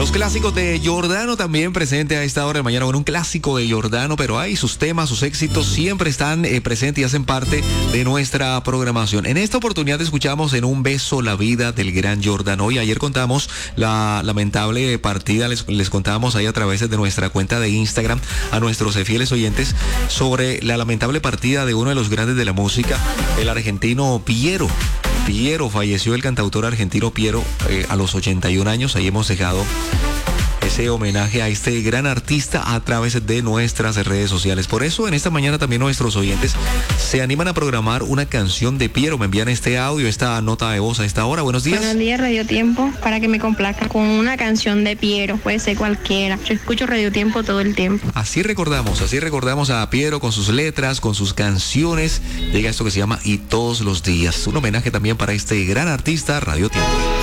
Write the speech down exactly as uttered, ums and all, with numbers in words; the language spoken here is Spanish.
Los clásicos de Giordano también presente a esta hora de mañana. Bueno, un clásico de Giordano, pero ahí sus temas, sus éxitos siempre están eh, presentes y hacen parte de nuestra programación. En esta oportunidad escuchamos En un beso la vida del gran Giordano. Y ayer contamos la lamentable partida, les, les contábamos ahí a través de nuestra cuenta de Instagram a nuestros fieles oyentes sobre la lamentable partida de uno de los grandes de la música, el argentino Piero. Piero, falleció el cantautor argentino Piero eh, a los ochenta y un años. Ahí hemos dejado ese homenaje a este gran artista a través de nuestras redes sociales. Por eso en esta mañana también nuestros oyentes se animan a programar una canción de Piero. Me envían este audio, esta nota de voz a esta hora. Buenos días. Buenos días, Radio Tiempo, para que me complazca con una canción de Piero, puede ser cualquiera. Yo escucho Radio Tiempo todo el tiempo. Así recordamos, así recordamos a Piero con sus letras, con sus canciones. Llega esto que se llama Y todos los días. Un homenaje también para este gran artista, Radio Tiempo.